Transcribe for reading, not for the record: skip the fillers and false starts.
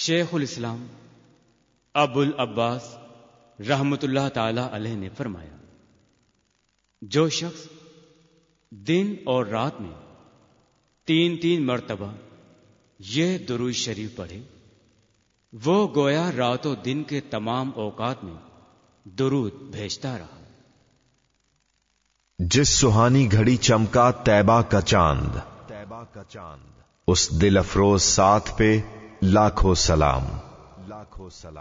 शेखुल इस्लाम अबुल अब्बास रहमतुल्लाह ताला अलैह ने फरमाया, जो शख्स दिन और रात में 3-3 मर्तबा यह दुरूद शरीफ पढ़े, वो गोया रातों दिन के तमाम औकात में दुरूद भेजता रहा। जिस सुहानी घड़ी चमका तैबा का चांद, उस दिल अफरोज साथ पे लाखों सलाम।